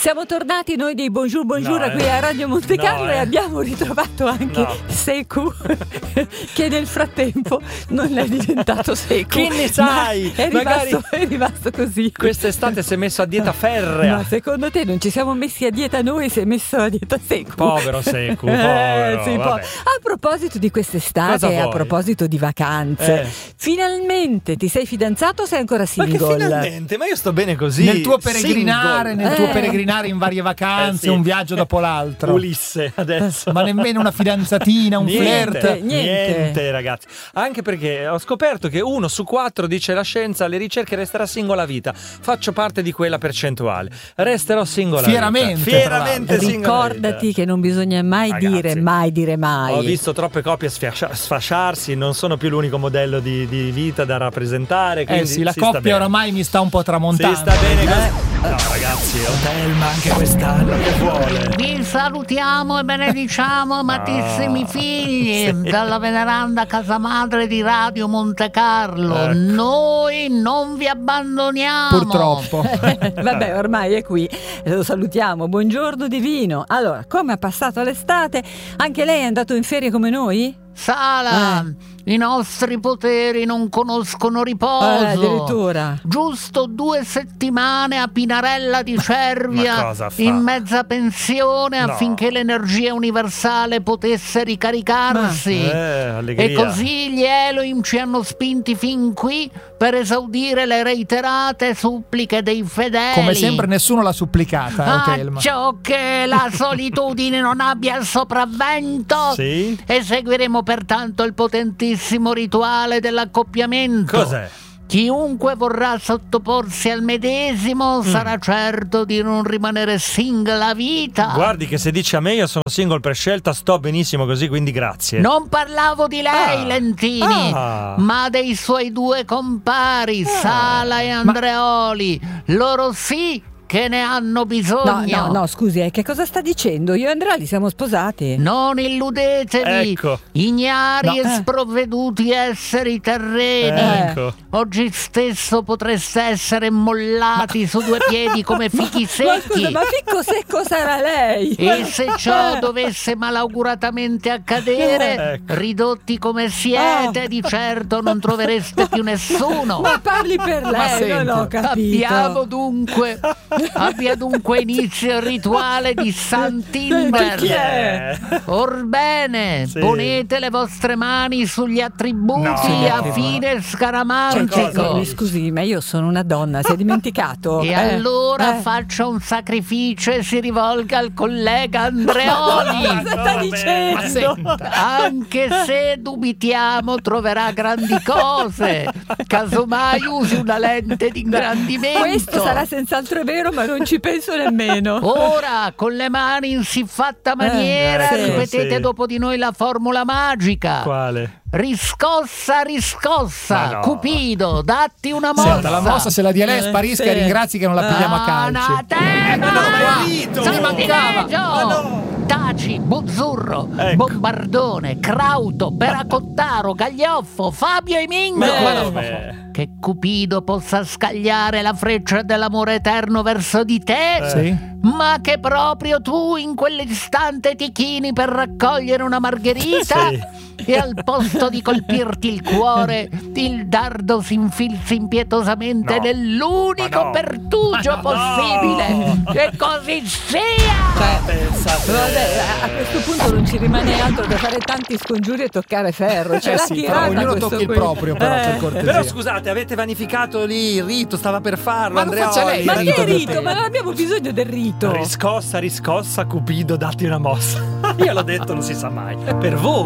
Siamo tornati noi dei Bonjour qui a Radio Monte Carlo e abbiamo ritrovato anche Seku che nel frattempo non è diventato Seku. Che ne sai? È rimasto così. Quest'estate si è messo a dieta ferrea. Ma secondo te non ci siamo messi a dieta noi, si è messo a dieta Seku? Povero Seku, povero. A proposito di quest'estate e a proposito di vacanze, finalmente ti sei fidanzato o sei ancora single? Ma che finalmente? Ma io sto bene così. Nel tuo peregrinare, in varie vacanze, un viaggio dopo l'altro. Ulisse adesso. Ma nemmeno una fidanzatina, un flirt. Niente, ragazzi. Anche perché ho scoperto che 1 su 4, dice la scienza, alle ricerche resterà single a vita. Faccio parte di quella percentuale. Resterò single a vita. Fieramente single. Ricordati che non bisogna mai dire mai. Ho visto troppe coppie sfasciarsi, non sono più l'unico modello di vita da rappresentare. La coppia oramai mi sta un po' tramontando. Si sta bene così. No, ragazzi, Telma anche quest'anno che vuole. Vi salutiamo e benediciamo, amatissimi figli, dalla veneranda casa madre di Radio Monte Carlo. Noi non vi abbandoniamo. Purtroppo. Vabbè, ormai è qui. Lo salutiamo. Buongiorno divino. Allora, come ha passato l'estate? Anche lei è andato in ferie come noi? Sala, i nostri poteri non conoscono riposo. Addirittura. Giusto 2 settimane a Pinarella di Cervia in mezza pensione affinché l'energia universale potesse ricaricarsi. E così gli Elohim ci hanno spinti fin qui per esaudire le reiterate suppliche dei fedeli. Come sempre nessuno l'ha supplicata, Telma. Ciò che la solitudine non abbia il sopravvento. Eseguiremo pertanto il potentissimo rituale dell'accoppiamento. Cos'è? Chiunque vorrà sottoporsi al medesimo sarà certo di non rimanere single a vita. Guardi che se dice a me io sono single per scelta, sto benissimo così, quindi grazie. Non parlavo di lei, Lentini, ma dei suoi 2 compari, Sala e Andreoli. Loro sì che ne hanno bisogno. No, scusi, che cosa sta dicendo? Io e Andrea li siamo sposati. Non illudetevi, ignari e sprovveduti esseri terreni. Oggi stesso potreste essere mollati su 2 piedi come fichi secchi. Ma scusa, ma fico secco sarà lei? E se ciò dovesse malauguratamente accadere, ridotti come siete, di certo non trovereste più nessuno. Ma parli per lei, non ho capito. Abbia dunque inizio il rituale di Sant'Imber. Orbene, ponete le vostre mani sugli attributi a fine scaramantico. Scusi, ma io sono una donna, si è dimenticato? E allora faccia un sacrificio e si rivolga al collega Andreoli. Ma cosa sta dicendo? Anche se dubitiamo, troverà grandi cose. Casomai usi una lente di ingrandimento. Questo sarà senz'altro vero, ma non ci penso nemmeno. Ora, con le mani in siffatta maniera, ripetete dopo di noi la formula magica. Quale? Riscossa, Cupido, datti una mossa. Senta, la mossa se la dia lei sparisca e ringrazi che non la pigliamo a calci. Mi mancava. Taci, Buzzurro, Bombardone, Crauto, Peracottaro, Gaglioffo, Fabio e Mingo. Che Cupido possa scagliare la freccia dell'amore eterno verso di te, ma che proprio tu in quell'istante ti chini per raccogliere una margherita e al posto di colpirti il cuore, il dardo si infilzi impietosamente nell'unico pertugio possibile. E così sia! A questo punto non ci rimane altro che fare tanti scongiuri e toccare ferro. C'è la tirata, ognuno tocchi il proprio, però, per cortesia. Però scusate, avete vanificato lì il rito, stava per farlo. Ma non faccia lei ma che rito? Ma non abbiamo bisogno del rito. Riscossa, Cupido, datti una mossa. Io l'ho detto, non si sa mai. Per voi.